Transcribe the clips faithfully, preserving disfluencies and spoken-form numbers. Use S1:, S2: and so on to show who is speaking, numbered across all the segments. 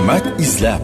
S1: hikmat izlab.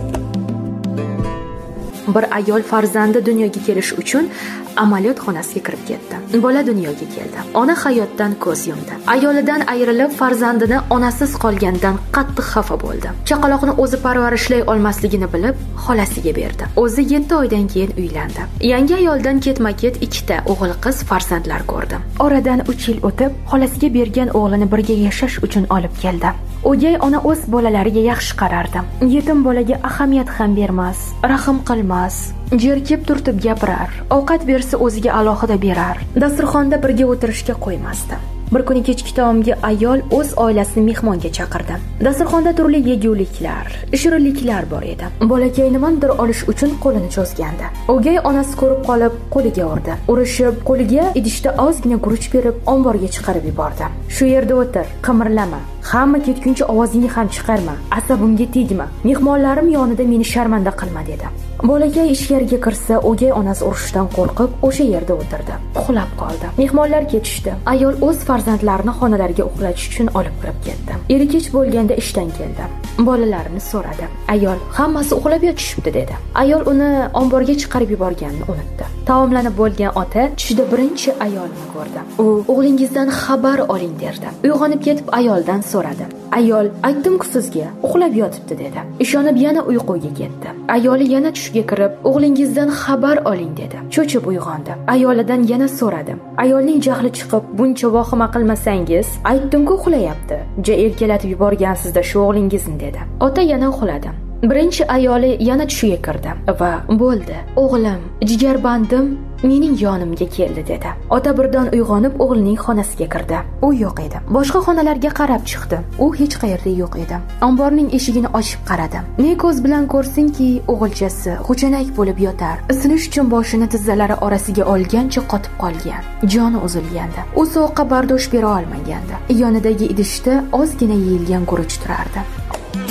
S2: Bir ayol farzandi dunyoga kelish uchun amaliyot xonasiga kirib ketdi. Bola dunyoga keldi. Ona hayotdan ko'z yumdi. Ayolidan ayrilib farzandini onasiz qolgandan qattiq xafa bo'ldi. Chaqaloqni o'zi parvarishlay olmasligini bilib, xolasiga berdi. O'zi yetti oydan keyin uylandi. Yangi ayoldan ketma-ket ikkita o'g'il-qiz farzandlar ko'rdi. Oradan uch yil o'tib, xolasiga bergan o'g'lini birga yashash uchun olib keldi. O'gay ona o'z bolalariga yaxshi qarardi. Yetim bolaga ahamiyat ham bermas, rahm qilmas, jerkib turtib gapirar, ovqat bersa o'ziga alohida berar, dasturxonda birga o'tirishga qo'ymasdi. Bir kuni kechki taomga ayol o'z oilasini mehmonga chaqirdi. Dasturxonda turli yeguliklar, shirinliklar bor edi. Bolakay nimanidir olish uchun qo'lini cho'zgandi. O'gay onasi ko'rib qolib, qo'liga urdi. Urishib, qo'liga idishda ozgina guruch berib, omborga chiqarib yubordi. Shu yerda o'tir, qimirlama. Hamma ketguncha ovozingni ham chiqarma, asabimga tegma. Mehmonlarim yonida meni sharmanda qilma dedi. Bolakay ichkariga kirsa, o'gay onasi urishdan qo'rqib, o'sha yerda o'tirdi. Uxlab qoldi. Mehmonlar ketishdi. Ayol o'z farzandlarini xonalariga uxlatish uchun olib kirib ketdi. Eri kech bo'lganda ishdan keldi. Bolalarini so'radi. Ayol, hammasi uxlab yotishibdi dedi. Ayol uni omborga chiqarib yuborganini unutdi. Taomlanib bo'lgan ota tushida birinchi ayolni ko'rdi. U o'g'lingizdan xabar oling derdi. Uyg'onib ketib ayoldan so'radi. Ayol, aytdim-ku sizga, uxlab yotibdi dedi. Ishonib yana uyquga ketdi. Ayoli yana tushga kirib, o'g'lingizdan xabar oling dedi. Cho'chib uyg'ondi. Ayolidan yana so'radi. Ayolning jahli chiqib, buncha vahima qilmasangiz, aytdim-ku uxlayapti. Ja erkalatib yuborgansizda shu o'g'lingizni dedi. Ota yana uxladi. Birinchi ayoli yana tushiga kirdi va bo'ldi. O'g'lim, jigarbandim mening yonimga keldi dedi. Ota birdan uyg'onib o'g'lining xonasiga kirdi. U yo'q edi. Boshqa xonalarga qarab chiqdi. U hech qayerda yo'q edi. Omborning eshigini ochib qaradi. Ne ko'z bilan ko'rsinki, o'g'ilchasi xuchanak bo'lib yotar. Isinish uchun boshini tizzalari orasiga olgancha qotib qolgan. Joni uzilgandi. U sovuqqa bardosh bera olmagandi. Yonidagi idishda ozgina yeyilgan guruch turardi.